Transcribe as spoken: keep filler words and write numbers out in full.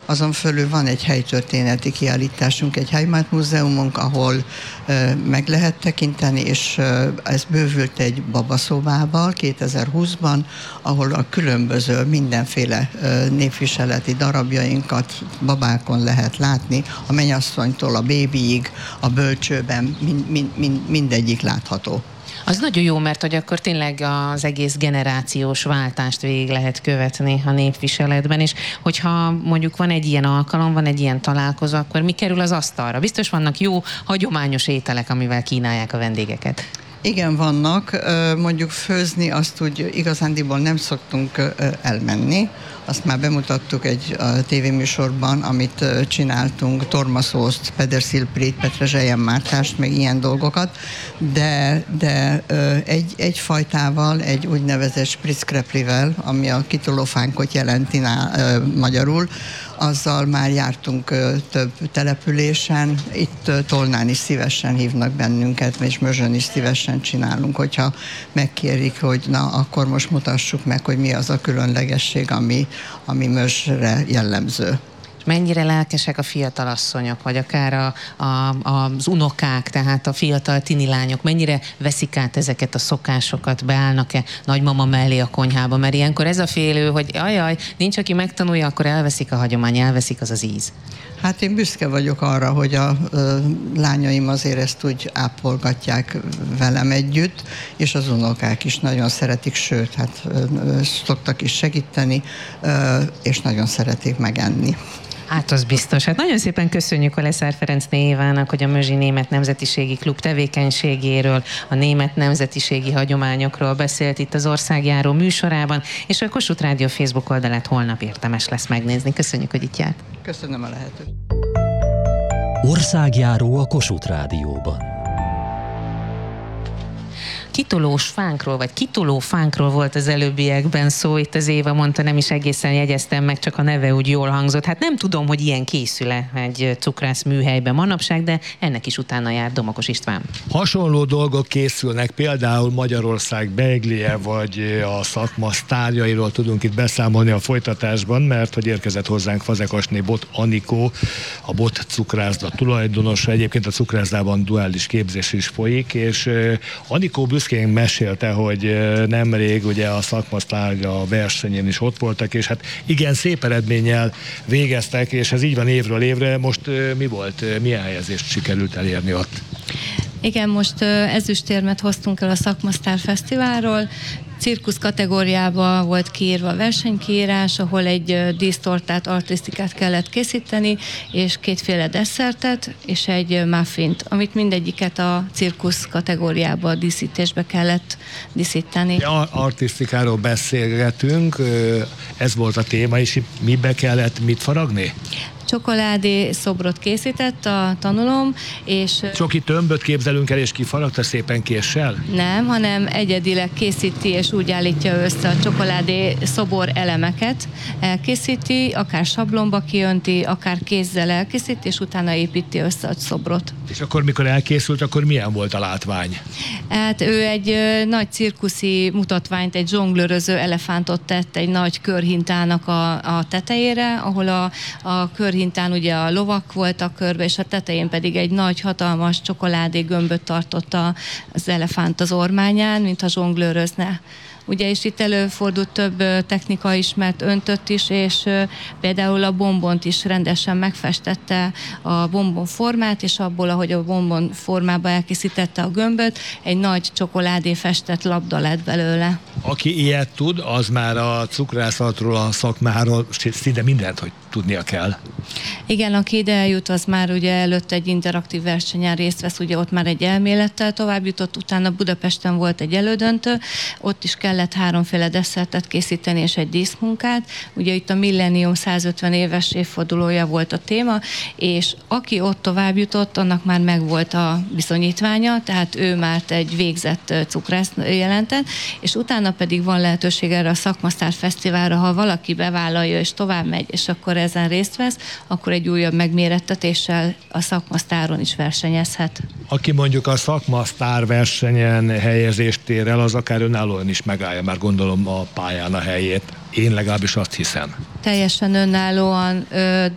Azon fölül van egy helytörténeti kiállításunk, egy Heimatmuseumunk, ahol ö, meg lehet tekinteni, és ö, ez bővült egy babaszobával kétezer-húszban, ahol a különböző mindenféle ö, népviseleti darabjainkat babákon lehet látni, a mennyasszonytól a bébiig, a bölcsőben mind, mind, mind, mindegyik látható. Az nagyon jó, mert hogy akkor tényleg az egész generációs váltást végig lehet követni a népviseletben, és hogyha mondjuk van egy ilyen alkalom, van egy ilyen találkozó, akkor mi kerül az asztalra? Biztos vannak jó, hagyományos ételek, amivel kínálják a vendégeket. Igen, vannak. Mondjuk főzni azt úgy igazándiból nem szoktunk elmenni. Azt már bemutattuk egy tévéműsorban, amit csináltunk, tormaszószt, pederszilprét, petrezselyen mártást, meg ilyen dolgokat, de, de egy, egy fajtával, egy úgynevezett spritzkreplivel, ami a kitolófánkot jelenti ná, magyarul, azzal már jártunk több településen, itt Tolnán is szívesen hívnak bennünket, és Mözsön is szívesen csinálunk, hogyha megkérik, hogy na, akkor most mutassuk meg, hogy mi az a különlegesség, ami, ami Mözsre jellemző. Mennyire lelkesek a fiatalasszonyok, vagy akár a, a, az unokák, tehát a fiatal tini lányok, mennyire veszik át ezeket a szokásokat, beállnak-e nagymama mellé a konyhába, mert ilyenkor ez a félő, hogy ajaj, nincs, aki megtanulja, akkor elveszik a hagyomány, elveszik az az íz. Hát én büszke vagyok arra, hogy a ö, lányaim azért ezt úgy ápolgatják velem együtt, és az unokák is nagyon szeretik, sőt, hát ö, ö, szoktak is segíteni, ö, és nagyon szeretik megenni. Hát az biztos. Hát nagyon szépen köszönjük a Leszár Ferencné Évának, hogy a Mözsi Német Nemzetiségi Klub tevékenységéről, a német nemzetiségi hagyományokról beszélt itt az Országjáró műsorában, és a Kossuth Rádió Facebook oldalát holnap érdemes lesz megnézni. Köszönjük, hogy itt járt. Köszönöm a lehetőséget. Országjáró a Kossuth Rádióban. Kitolós fánkról, vagy kitoló fánkról volt az előbbiekben szó, itt az Éva mondta, nem is egészen jegyeztem meg, csak a neve úgy jól hangzott. Hát nem tudom, hogy ilyen készül-e egy cukrász műhelyben manapság, de ennek is utána jár Domokos István. Hasonló dolgok készülnek, például Magyarország beiglie, vagy a szakma sztárjairól tudunk itt beszámolni a folytatásban, mert hogy érkezett hozzánk Fazekasné Bot Anikó, a Bot cukrászda tulajdonosa. Egyébként a cukrászdában duális képzés is folyik, és Anikó büszkén mesélte, hogy nemrég ugye a szakmasztárja versenyén is ott voltak, és hát igen, szép eredménnyel végeztek, és ez így van évről évre. Most mi volt, milyen helyezést sikerült elérni ott? Igen, most ezüstérmet hoztunk el a Szakmasztár Fesztiválról. Cirkusz kategóriába volt kiírva a versenykiírás, ahol egy dísztortát, artisztikát kellett készíteni, és kétféle desszertet, és egy muffint, amit mindegyiket a cirkusz kategóriába, a díszítésbe kellett díszíteni. Ja, artisztikáról beszélgetünk, ez volt a téma, és mibe kellett mit faragni? Csokoládé szobrot készített a tanulóm, és... Csoki tömböt képzelünk el, és kifaragta szépen késsel? Nem, hanem egyedileg készíti, és úgy állítja össze a csokoládé szobor elemeket. Elkészíti, akár sablonba kiönti, akár kézzel elkészíti, és utána építi össze a szobrot. És akkor, mikor elkészült, akkor milyen volt a látvány? Hát ő egy ö, nagy cirkuszi mutatványt, egy zsonglőröző elefántot tett egy nagy körhintának a, a tetejére, ahol a, a körhintán ugye a lovak voltak körbe, és a tetején pedig egy nagy, hatalmas csokoládé gömböt tartotta az elefánt az ormányán, mintha zsonglőrözne. Ugye, és itt előfordult több technika is, mert öntött is, és például a bombont is rendesen megfestette a bombon formát, és abból, ahogy a bombon formába elkészítette a gömböt, egy nagy csokoládé festett labda lett belőle. Aki ilyet tud, az már a cukrászatról, a szakmáról szinte mindent, hogy tudnia kell. Igen, aki ide eljut, az már ugye előtt egy interaktív versenyen részt vesz, ugye ott már egy elmélettel tovább jutott, utána Budapesten volt egy elődöntő, ott is kellett háromféle desszertet készíteni és egy díszmunkát. Ugye itt a Millennium százötven éves évfordulója volt a téma, és aki ott tovább jutott, annak már megvolt a bizonyítványa, tehát ő már egy végzett cukrász jelentett, és utána pedig van lehetőség erre a Szakmasztár Fesztiválra, ha valaki bevállalja és tovább megy, és akkor ezen részt vesz, akkor egy újabb megmérettetéssel a szakmasztáron is versenyezhet. Aki mondjuk a szakmasztár versenyen helyezést ér el, az akár önállóan is megállja, már gondolom a pályán a helyét. Én legalábbis azt hiszem. Teljesen önállóan ö,